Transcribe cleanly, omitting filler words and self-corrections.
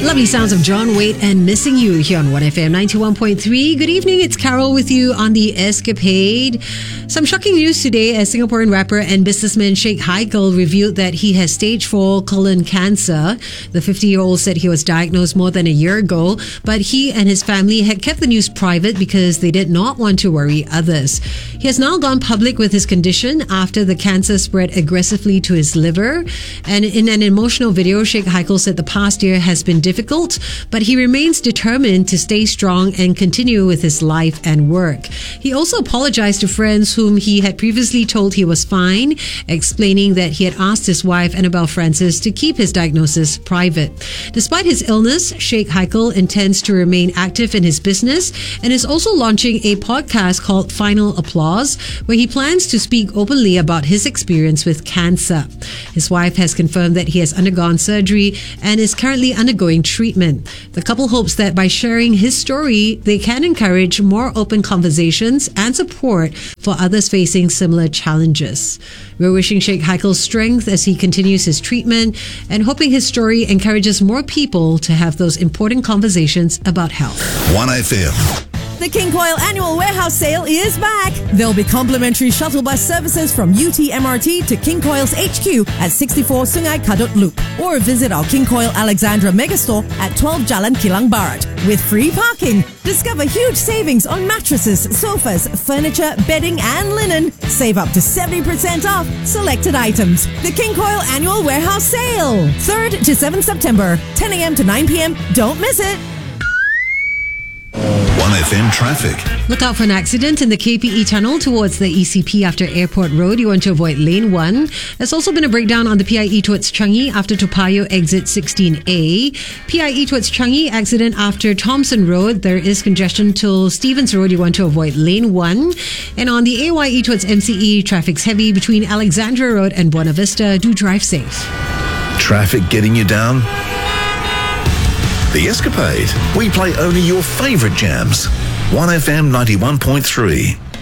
Lovely sounds of John Waite and Missing You here on 1FM 91.3. Good evening, it's Carol with you on The Escapade. Some shocking news today as Singaporean rapper and businessman Sheikh Haikal revealed that he has stage 4 colon cancer. The 50-year-old said he was diagnosed more than a year ago, but he and his family had kept the news private because they did not want to worry others. He has now gone public with his condition after the cancer spread aggressively to his liver. And in an emotional video, Sheikh Haikal said the past year has been difficult, but he remains determined to stay strong and continue with his life and work. He also apologized to friends whom he had previously told he was fine, explaining that he had asked his wife Annabelle Francis to keep his diagnosis private. Despite his illness, Sheikh Haikal intends to remain active in his business and is also launching a podcast called Final Applause, where he plans to speak openly about his experience with cancer. His wife has confirmed that he has undergone surgery and is currently undergoing treatment. The couple hopes that by sharing his story, they can encourage more open conversations and support for others facing similar challenges. We're wishing Sheikh Haikal strength as he continues his treatment and hoping his story encourages more people to have those important conversations about health. 1FM. The King Koil Annual Warehouse Sale is back. There'll be complimentary shuttle bus services from UT MRT to King Koil's HQ at 64 Sungai Kadut Loop, or visit our King Koil Alexandra Megastore at 12 Jalan Kilang Barat with free parking. Discover huge savings on mattresses, sofas, furniture, bedding and linen. Save up to 70% off selected items. The King Koil Annual Warehouse Sale, 3rd to 7th September, 10 a.m. to 9 p.m. Don't miss it. 1FM traffic. Look out for an accident in the KPE tunnel towards the ECP after Airport Road. You want to avoid lane 1. There's also been a breakdown on the PIE towards Changi after Toa Payoh exit 16A. PIE towards Changi accident after Thompson Road. There is congestion till Stevens Road. You want to avoid lane 1. And on the AYE towards MCE, traffic's heavy between Alexandra Road and Buona Vista. Do drive safe. Traffic getting you down? The Escapade. We play only your favourite jams. 1FM 91.3.